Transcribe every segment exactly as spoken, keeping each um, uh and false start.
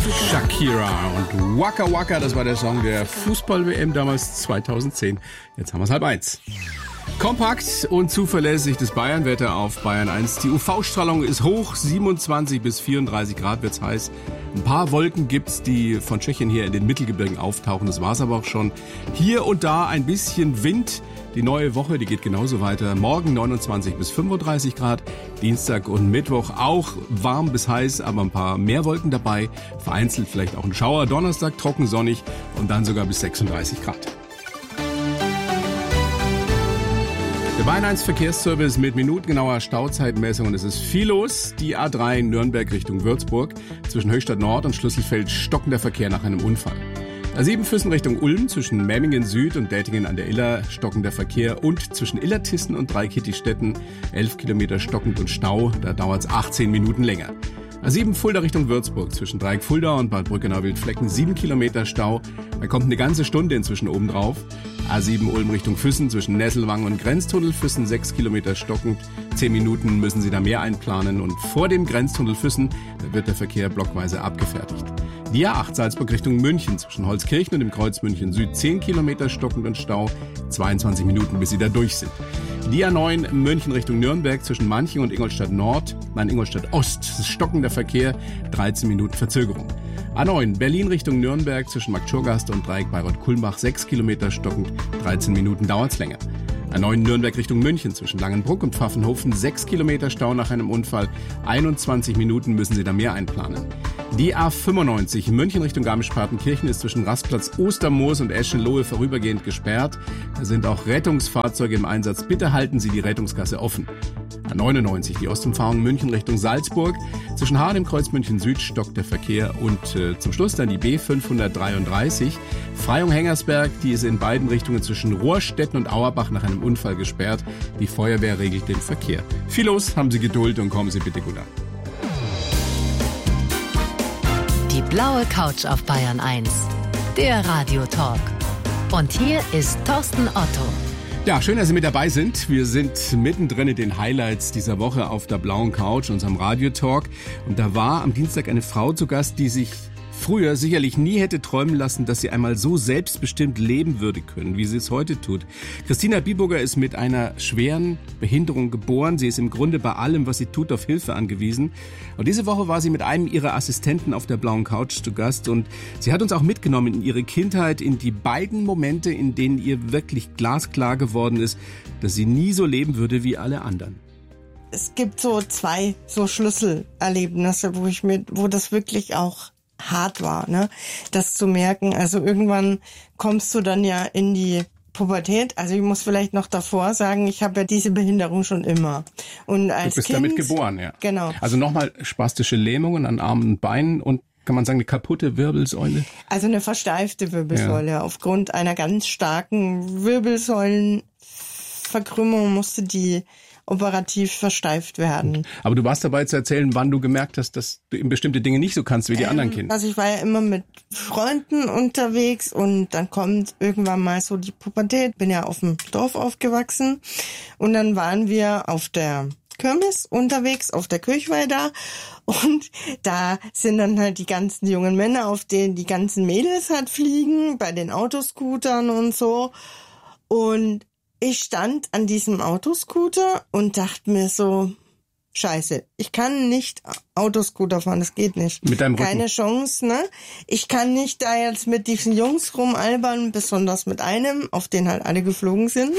Shakira und Waka Waka, das war der Song der Fußball-W M damals zweitausendzehn. Jetzt haben wir es halb eins. Kompakt und zuverlässig das Bayernwetter auf Bayern eins. Die U V-Strahlung ist hoch, siebenundzwanzig bis vierunddreißig Grad wird's heiß. Ein paar Wolken gibt's, die von Tschechien hier in den Mittelgebirgen auftauchen. Das war's aber auch schon. Hier und da ein bisschen Wind. Die neue Woche, die geht genauso weiter. Morgen neunundzwanzig bis fünfunddreißig Grad. Dienstag und Mittwoch auch warm bis heiß, aber ein paar mehr Wolken dabei. Vereinzelt vielleicht auch ein Schauer. Donnerstag trocken, sonnig und dann sogar bis sechsunddreißig Grad. Der Bayern eins Verkehrsservice mit minutengenauer Stauzeitmessung und es ist viel los. Die A drei Nürnberg Richtung Würzburg. Zwischen Höchstadt Nord und Schlüsselfeld stockender Verkehr nach einem Unfall. A sieben Füssen Richtung Ulm, zwischen Memmingen Süd und Dätingen an der Iller stockender Verkehr und zwischen Illertissen und Dreikittistetten elf Kilometer stockend und Stau, da dauert es achtzehn Minuten länger. A sieben Fulda Richtung Würzburg, zwischen Dreieck Fulda und Bad Brückenau-Wildflecken sieben Kilometer Stau, da kommt eine ganze Stunde inzwischen obendrauf. A sieben Ulm Richtung Füssen, zwischen Nesselwang und Grenztunnel Füssen sechs Kilometer stockend, zehn Minuten müssen Sie da mehr einplanen und vor dem Grenztunnel Füssen, da wird der Verkehr blockweise abgefertigt. Die A acht Salzburg Richtung München, zwischen Holzkirchen und dem Kreuz München Süd zehn Kilometer stockend und Stau, zweiundzwanzig Minuten, bis Sie da durch sind. Die A neun München Richtung Nürnberg, zwischen Manching und Ingolstadt Nord, nein, Ingolstadt Ost, stockender Verkehr, dreizehn Minuten Verzögerung. A neun Berlin Richtung Nürnberg, zwischen Marktschurgast und Dreieck Bayreuth-Kulmbach sechs Kilometer stockend, dreizehn Minuten dauert's länger. A neun Nürnberg Richtung München, zwischen Langenbruck und Pfaffenhofen sechs Kilometer Stau nach einem Unfall, einundzwanzig Minuten müssen Sie da mehr einplanen. Die A fünfundneunzig München Richtung Garmisch-Partenkirchen ist zwischen Rastplatz Ostermoos und Eschenlohe vorübergehend gesperrt. Da sind auch Rettungsfahrzeuge im Einsatz. Bitte halten Sie die Rettungsgasse offen. A neunundneunzig die Ostumfahrung München Richtung Salzburg. Zwischen Hahn im Kreuz München Süd stockt der Verkehr und äh, zum Schluss dann die B fünfhundertdreiunddreißig. Freyung-Hengersberg, die ist in beiden Richtungen zwischen Rohrstetten und Auerbach nach einem Unfall gesperrt. Die Feuerwehr regelt den Verkehr. Viel los, haben Sie Geduld und kommen Sie bitte gut an. Die blaue Couch auf Bayern eins, der Radiotalk. Und hier ist Thorsten Otto. Ja, schön, dass Sie mit dabei sind. Wir sind mittendrin in den Highlights dieser Woche auf der blauen Couch, unserem Radiotalk. Und da war am Dienstag eine Frau zu Gast, die sich früher sicherlich nie hätte träumen lassen, dass sie einmal so selbstbestimmt leben würde können, wie sie es heute tut. Christina Biburger ist mit einer schweren Behinderung geboren. Sie ist im Grunde bei allem, was sie tut, auf Hilfe angewiesen. Und diese Woche war sie mit einem ihrer Assistenten auf der blauen Couch zu Gast. Und sie hat uns auch mitgenommen in ihre Kindheit, in die beiden Momente, in denen ihr wirklich glasklar geworden ist, dass sie nie so leben würde wie alle anderen. Es gibt so zwei so Schlüsselerlebnisse, wo ich mir, wo das wirklich auch hart war, ne, das zu merken. Also irgendwann kommst du dann ja in die Pubertät. Also ich muss vielleicht noch davor sagen, ich habe ja diese Behinderung schon immer. Und als du bist Kind, damit geboren, ja. Genau. Also nochmal spastische Lähmungen an Armen und Beinen und kann man sagen, eine kaputte Wirbelsäule? Also eine versteifte Wirbelsäule. Ja. Aufgrund einer ganz starken Wirbelsäulenverkrümmung musste die operativ versteift werden. Aber du warst dabei zu erzählen, wann du gemerkt hast, dass du eben bestimmte Dinge nicht so kannst wie die ähm, anderen Kinder. Also ich war ja immer mit Freunden unterwegs und dann kommt irgendwann mal so die Pubertät. Bin ja auf dem Dorf aufgewachsen und dann waren wir auf der Kirmes unterwegs, auf der Kirchweih da und da sind dann halt die ganzen jungen Männer, auf denen die ganzen Mädels halt fliegen, bei den Autoscootern und so. Und ich stand an diesem Autoscooter und dachte mir so, scheiße, ich kann nicht Autoscooter fahren, das geht nicht. Mit deinem Rücken. Keine Chance, ne? Ich kann nicht da jetzt mit diesen Jungs rumalbern, besonders mit einem, auf den halt alle geflogen sind.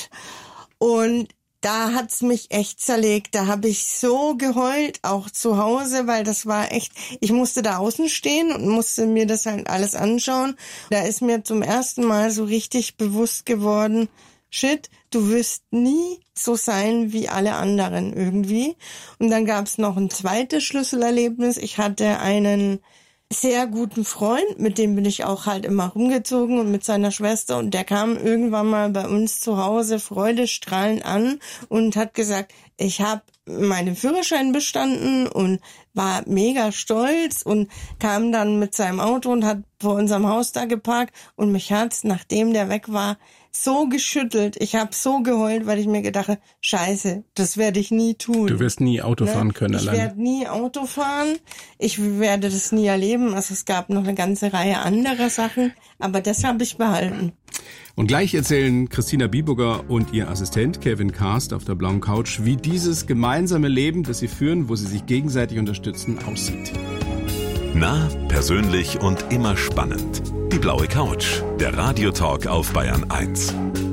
Und da hat's mich echt zerlegt. Da habe ich so geheult, auch zu Hause, weil das war echt, ich musste da außen stehen und musste mir das halt alles anschauen. Da ist mir zum ersten Mal so richtig bewusst geworden, shit, du wirst nie so sein wie alle anderen irgendwie. Und dann gab's noch ein zweites Schlüsselerlebnis. Ich hatte einen sehr guten Freund, mit dem bin ich auch halt immer rumgezogen und mit seiner Schwester. Und der kam irgendwann mal bei uns zu Hause freudestrahlend an und hat gesagt, ich habe meinen Führerschein bestanden und war mega stolz und kam dann mit seinem Auto und hat vor unserem Haus da geparkt. Und mich hat's, nachdem der weg war, so geschüttelt, ich habe so geheult, weil ich mir gedacht habe, scheiße, das werde ich nie tun. Du wirst nie Auto fahren ne? können ich alleine. Ich werde nie Auto fahren, ich werde das nie erleben. Also es gab noch eine ganze Reihe anderer Sachen, aber das habe ich behalten. Und gleich erzählen Christina Biburger und ihr Assistent Kevin Karst auf der blauen Couch, wie dieses gemeinsame Leben, das sie führen, wo sie sich gegenseitig unterstützen, aussieht. Nah, persönlich und immer spannend. Die blaue Couch, der Radiotalk auf Bayern eins.